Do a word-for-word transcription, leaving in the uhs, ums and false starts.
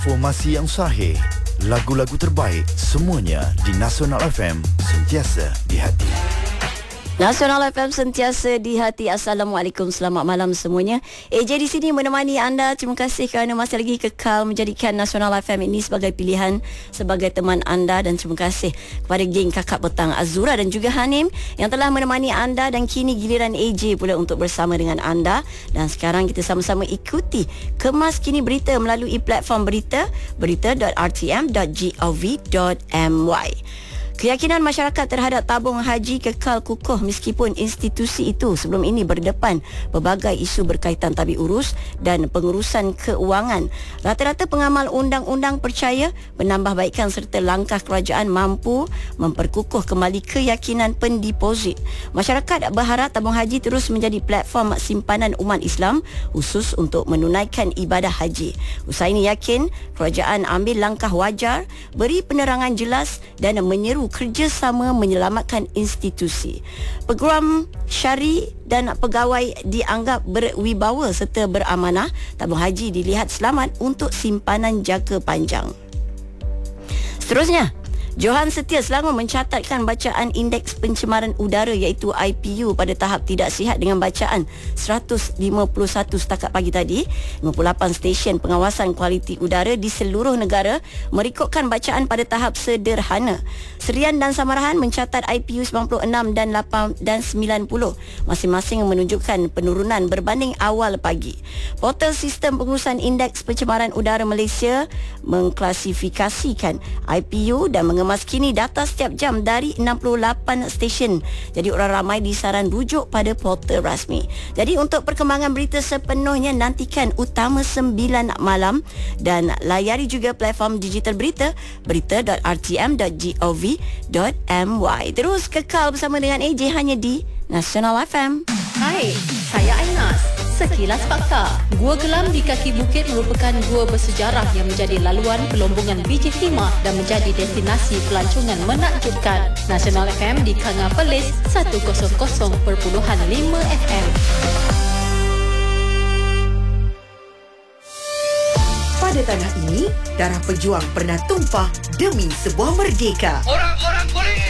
Informasi yang sahih, lagu-lagu terbaik, semuanya di Nasional F M, sentiasa di hati. Nasional F M sentiasa di hati. Assalamualaikum, selamat malam semuanya. A J di sini menemani anda. Terima kasih kerana masih lagi kekal menjadikan Nasional F M ini sebagai pilihan, sebagai teman anda. Dan terima kasih kepada geng kakak petang Azura dan juga Hanim yang telah menemani anda. Dan kini giliran A J pula untuk bersama dengan anda. Dan sekarang kita sama-sama ikuti kemas kini berita melalui platform berita berita dot r t m dot gov dot m y. Keyakinan masyarakat terhadap tabung haji kekal kukuh meskipun institusi itu sebelum ini berdepan berbagai isu berkaitan tabik urus dan pengurusan keuangan. Rata-rata pengamal undang-undang percaya penambahbaikan serta langkah kerajaan mampu memperkukuh kembali keyakinan pendeposit. Masyarakat berharap tabung haji terus menjadi platform simpanan umat Islam khusus untuk menunaikan ibadah haji. Usai ini yakin kerajaan ambil langkah wajar, beri penerangan jelas dan menyeru kerjasama menyelamatkan institusi. Peguam syari dan pegawai dianggap berwibawa serta beramanah. Tabung haji dilihat selamat untuk simpanan jangka panjang. Seterusnya, Johan Setia Selangor mencatatkan bacaan indeks pencemaran udara iaitu I P U pada tahap tidak sihat dengan bacaan seratus lima puluh satu setakat pagi tadi. lima puluh lapan stesen pengawasan kualiti udara di seluruh negara merekodkan bacaan pada tahap sederhana. Serian dan Samarahan mencatat I P U sembilan puluh enam dan lapan dan sembilan puluh, masing-masing menunjukkan penurunan berbanding awal pagi. Portal Sistem Pengurusan Indeks Pencemaran Udara Malaysia mengklasifikasikan I P U dan mengemas kini data setiap jam dari enam puluh lapan stesen. Jadi orang ramai disaran rujuk pada portal rasmi. Jadi untuk perkembangan berita sepenuhnya nantikan Utama sembilan malam dan layari juga platform digital berita berita dot r t m dot gov dot m y. Terus kekal bersama dengan A J hanya di Nasional F M. Hai, saya Ainas. Sekilas fakta, Gua Gelam di kaki bukit merupakan gua bersejarah yang menjadi laluan pelombongan biji timah dan menjadi destinasi pelancongan menakjubkan. Nasional F M di Kanga Perlis seratus perpuluhan lima F M. Pada tanah ini, darah pejuang pernah tumpah demi sebuah merdeka. Orang-orang boleh